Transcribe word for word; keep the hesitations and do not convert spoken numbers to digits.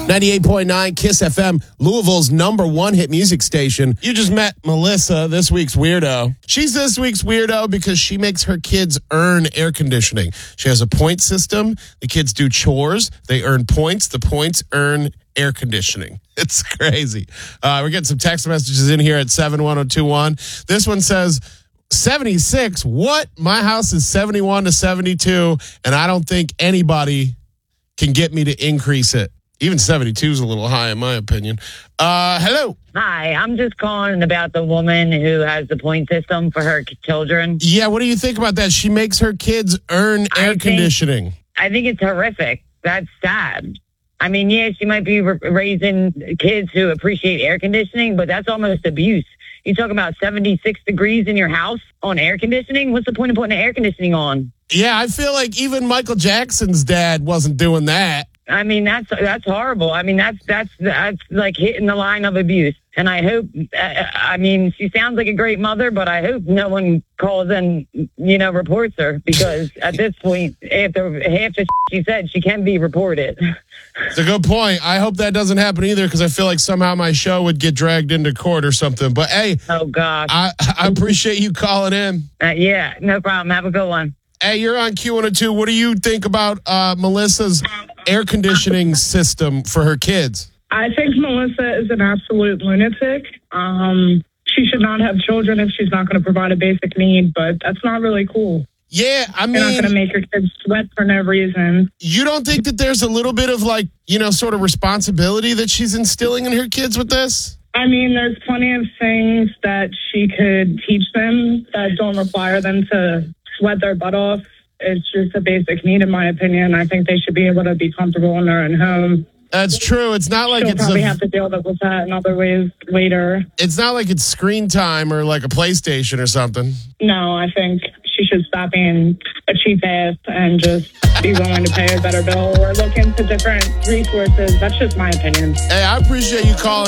ninety-eight point nine KISS F M, Louisville's number one hit music station. You just met Melissa, this week's weirdo. She's this week's weirdo because she makes her kids earn air conditioning. She has a point system. The kids do chores. They earn points. The points earn air conditioning. It's crazy. Uh, we're getting some text messages in here at seven one zero two one. This one says, seventy-six, what? My house is seventy-one to seventy-two, and I don't think anybody can get me to increase it. Even seventy-two is a little high, in my opinion. Uh, hello. Hi, I'm just calling about the woman who has the point system for her children. Yeah, what do you think about that? She makes her kids earn air I think, conditioning. I think it's horrific. That's sad. I mean, yeah, she might be r- raising kids who appreciate air conditioning, but that's almost abuse. You talk about seventy-six degrees in your house on air conditioning? What's the point of putting air conditioning on? Yeah, I feel like even Michael Jackson's dad wasn't doing that. I mean, that's that's horrible. I mean, that's that's that's like hitting the line of abuse. And I hope, I mean, she sounds like a great mother, but I hope no one calls and, you know, reports her, because at this point, after half the she said, she can be reported. It's a good point. I hope that doesn't happen either, because I feel like somehow my show would get dragged into court or something. But hey, oh gosh, I, I appreciate you calling in. Uh, yeah, no problem. Have a good one. Hey, you're on Q one oh two. What do you think about uh, Melissa's air conditioning system for her kids? I think Melissa is an absolute lunatic. Um, she should not have children if she's not going to provide a basic need, but that's not really cool. Yeah, I mean, you're not going to make your kids sweat for no reason. You don't think that there's a little bit of, like, you know, sort of responsibility that she's instilling in her kids with this? I mean, there's plenty of things that she could teach them that don't require them to sweat their butt off. It's just a basic need, in my opinion. I think they should be able to be comfortable in their own home. That's true. It's not like She'll it's probably a, have to deal with that in other ways later. It's not like it's screen time or like a PlayStation or something. No, I think she should stop being a cheap ass and just be willing to pay a better bill or look into different resources. That's just my opinion. Hey, I appreciate you calling.